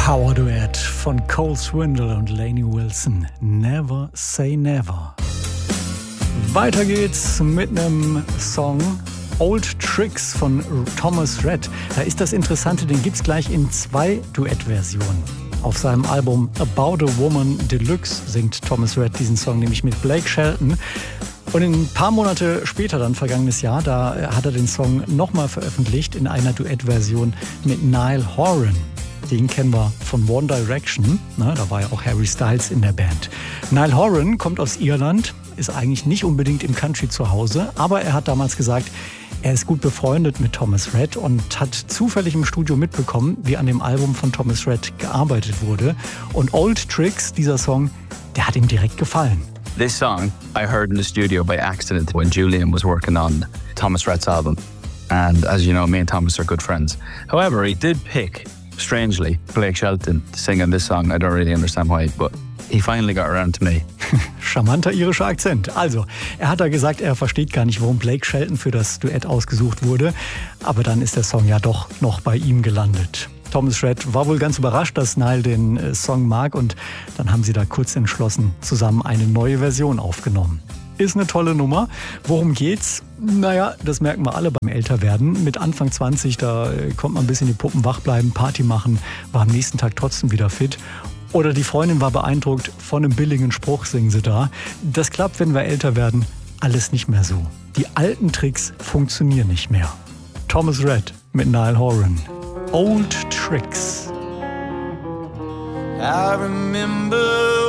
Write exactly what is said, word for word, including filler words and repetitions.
Power-Duett von Cole Swindle und Lainey Wilson. Never Say Never. Weiter geht's mit einem Song Old Tricks von Thomas Rhett. Da ist das Interessante, den gibt's gleich in zwei Duettversionen. Auf seinem Album About a Woman Deluxe singt Thomas Rhett diesen Song nämlich mit Blake Shelton. Und ein paar Monate später, dann vergangenes Jahr, da hat er den Song nochmal veröffentlicht in einer Duettversion mit Niall Horan. Den kennen wir von One Direction. Na, da war ja auch Harry Styles in der Band. Niall Horan kommt aus Irland, ist eigentlich nicht unbedingt im Country zu Hause, aber er hat damals gesagt, er ist gut befreundet mit Thomas Rhett und hat zufällig im Studio mitbekommen, wie an dem Album von Thomas Rhett gearbeitet wurde. Und Old Tricks, dieser Song, der hat ihm direkt gefallen. This song I heard in the studio by accident when Julian was working on Thomas Rhett's album. And as you know, me and Thomas are good friends. However, he did pick, strangely, Blake Shelton singing this song. I don't really understand why, but he finally got around to me. Charmanter irischer Akzent. Also, er hat da gesagt, er versteht gar nicht, warum Blake Shelton für das Duett ausgesucht wurde. Aber dann ist der Song ja doch noch bei ihm gelandet. Thomas Rhett war wohl ganz überrascht, dass Niall den äh, Song mag und dann haben sie da kurz entschlossen zusammen eine neue Version aufgenommen. Ist eine tolle Nummer. Worum geht's? Naja, das merken wir alle beim Älterwerden. Mit Anfang zwanzig, da äh, kommt man ein bisschen die Puppen wach bleiben, Party machen, war am nächsten Tag trotzdem wieder fit. Oder die Freundin war beeindruckt von einem billigen Spruch, singen sie da. Das klappt, wenn wir älter werden, alles nicht mehr so. Die alten Tricks funktionieren nicht mehr. Thomas Rhett mit Niall Horan. Old Tricks. I remember